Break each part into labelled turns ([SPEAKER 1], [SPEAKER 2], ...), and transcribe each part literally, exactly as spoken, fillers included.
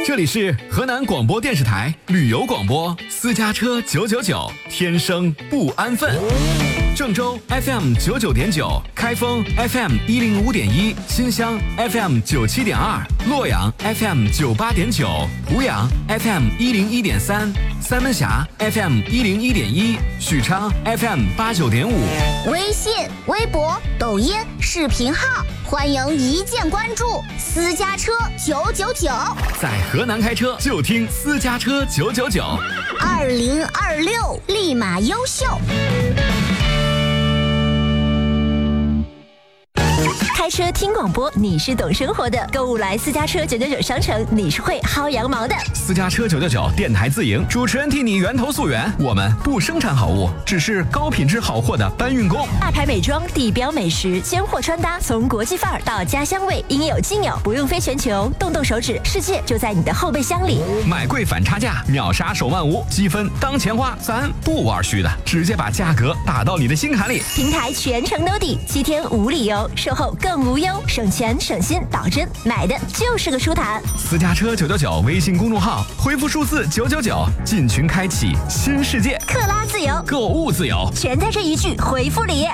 [SPEAKER 1] 这里是河南广播电视台旅游广播私家车九九九，天生不安分。郑州 F M 九九点九，开封 F M 一零五点一，新乡 F M 九七点二，洛阳 F M 九八点九，湖阳 F M 一零一点三，三门峡 F M 一零一点一，许昌 F M 八九点五。
[SPEAKER 2] 微信、微博、抖音、视频号，欢迎一键关注。私家车九九九，
[SPEAKER 1] 在河南开车就听私家车九九九。
[SPEAKER 2] 二零二六，立马优秀。
[SPEAKER 3] 开车听广播，你是懂生活的；购物来私家车九九九商城，你是会薅羊毛的。
[SPEAKER 1] 私家车九九九电台自营，主持人替你源头溯源。我们不生产好物，只是高品质好货的搬运工。
[SPEAKER 3] 大牌美妆、地标美食、尖货穿搭，从国际范儿到家乡味，应有尽有，不用飞全球，动动手指，世界就在你的后备箱里。
[SPEAKER 1] 买贵反差价，秒杀手万无，积分当钱花，咱不玩虚的，直接把价格打到你的心坎里。
[SPEAKER 3] 平台全程兜底，七天无理由，售后更无忧，省钱省心，保真，买的就是个舒坦。
[SPEAKER 1] 私家车九九九微信公众号，回复数字九九九，进群开启新世界，
[SPEAKER 3] 克拉自由，
[SPEAKER 1] 购物自由，
[SPEAKER 3] 全在这一句回复里。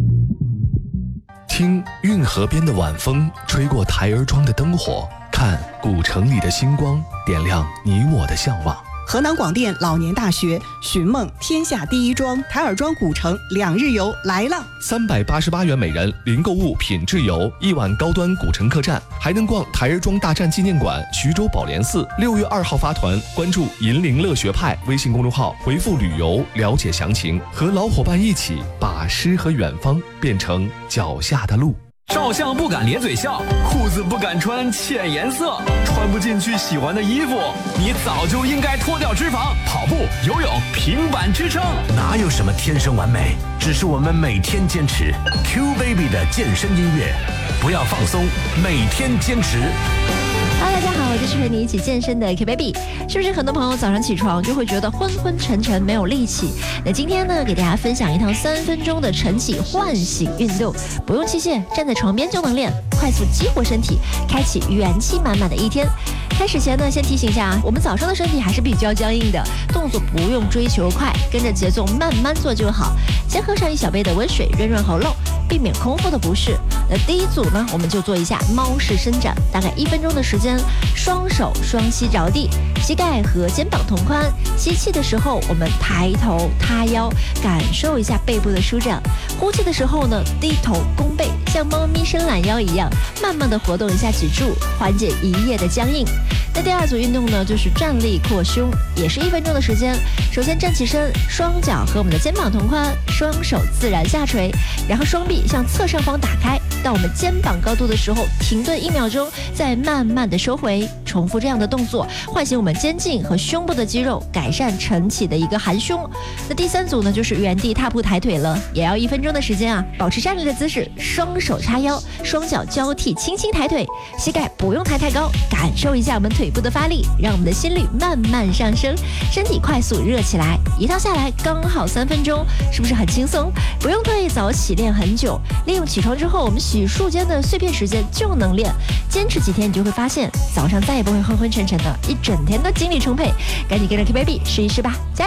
[SPEAKER 4] 听运河边的晚风吹过台儿庄的灯火，看古城里的星光点亮你我的向往。
[SPEAKER 5] 河南广电老年大学寻梦天下第一庄台儿庄古城两日游来了，
[SPEAKER 4] 三百八十八元每人，零购物品质游，一晚高端古城客栈，还能逛台儿庄大战纪念馆、徐州宝莲寺。六月二号发团，关注银铃乐学派微信公众号，回复旅游了解详情，和老伙伴一起把诗和远方变成脚下的路。
[SPEAKER 1] 照相不敢咧嘴笑，裤子不敢穿浅颜色，穿不进去喜欢的衣服，你早就应该脱掉脂肪，跑步、游泳、平板支撑。
[SPEAKER 6] 哪有什么天生完美，只是我们每天坚持。Q Baby 的健身音乐，不要放松，每天坚持。
[SPEAKER 3] Hello， 大家好，我就是和你一起健身的 Q Baby。是不是很多朋友早上起床就会觉得昏昏沉沉没有力气？那今天呢，给大家分享一堂三分钟的晨起唤醒运动，不用器械，站在床边就能练，快速激活身体，开启元气满满的一天。开始前呢，先提醒一下啊，我们早上的身体还是比较僵硬的，动作不用追求快，跟着节奏慢慢做就好。先喝上一小杯的温水，润润喉咙，避免空腹的不适。那第一组呢，我们就做一下猫式伸展，大概一分钟的时间，双手双膝着地，膝盖和肩膀同宽。吸气的时候，我们抬头塌腰，感受一下背部的舒展。呼气的时候呢，低头弓背，像猫咪伸懒腰一样，慢慢的活动一下脊柱，缓解一夜的僵硬。那第二组运动呢，就是站立扩胸，也是一分钟的时间。首先站起身，双脚和我们的肩膀同宽，双手自然下垂，然后双臂向侧上方打开，到我们肩膀高度的时候停顿一秒钟，再慢慢的收回，重复这样的动作，唤醒我们肩颈和胸部的肌肉，改善晨起的一个含胸。那第三组呢，就是原地踏步抬腿了，也要一分钟的时间啊，保持站立的姿势，双手叉腰，双脚交替轻轻抬腿，膝盖不用抬太高，感受一下我们腿部的发力，让我们的心率慢慢上升，身体快速热起来。一套下来刚好三分钟，是不是很轻松？不用特意早起练很久，利用起床之后我们洗漱间的碎片时间就能练。坚持几天，你就会发现早上再也不会昏昏沉沉的，一整天都精力充沛。赶紧跟着 Q Baby 试一试吧，加油！